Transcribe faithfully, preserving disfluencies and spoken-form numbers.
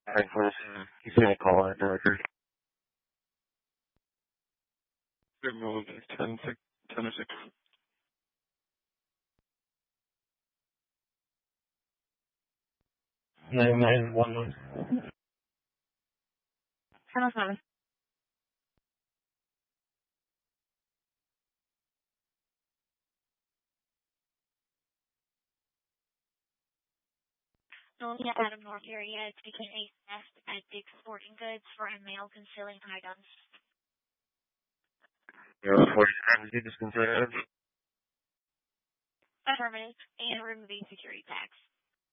Alright, for this, he's gonna call it the record. Good morning, ten, six, ten or six. Nine, nine, one, one. ten oh seven. Only Adam North area taking a theft at Dick's Sporting Goods for a male concealing items. You're forty times you just consider it? Affirmative and removing security tags.